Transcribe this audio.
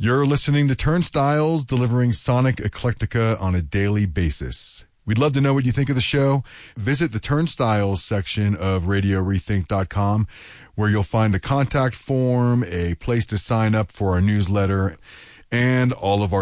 You're listening to Turnstiles, delivering sonic eclectica on a daily basis. We'd love to know what you think of the show. Visit the Turnstiles section of RadioRethink.com, where you'll find a contact form, a place to sign up for our newsletter, and all of our